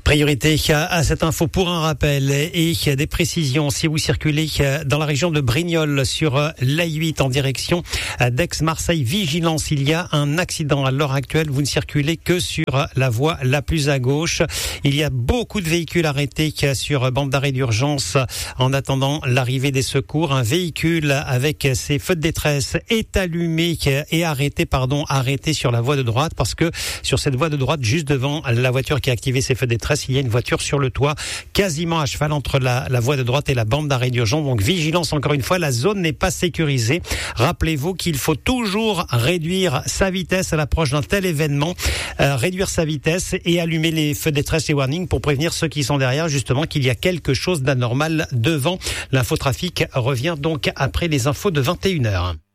Priorité à cette info pour un rappel et des précisions. Si vous circulez dans la région de Brignoles sur l'A8 en direction d'Aix-Marseille, vigilance, il y a un accident. À l'heure actuelle, vous ne circulez que sur la voie la plus à gauche. Il y a beaucoup de véhicules arrêtés sur bande d'arrêt d'urgence en attendant l'arrivée des secours. Un véhicule avec ses feux de détresse est allumé et arrêté sur la voie de droite, parce que sur cette voie de droite, juste devant la voiture qui a activé ses feux de détresse, il y a une voiture sur le toit, quasiment à cheval entre la voie de droite et la bande d'arrêt d'urgence. Donc vigilance encore une fois, la zone n'est pas sécurisée. Rappelez-vous qu'il faut toujours réduire sa vitesse à l'approche d'un tel événement, réduire sa vitesse et allumer les feux de détresse et warning pour prévenir ceux qui sont derrière, justement, qu'il y a quelque chose d'anormal devant. L'infotrafic revient donc après les infos de 21h.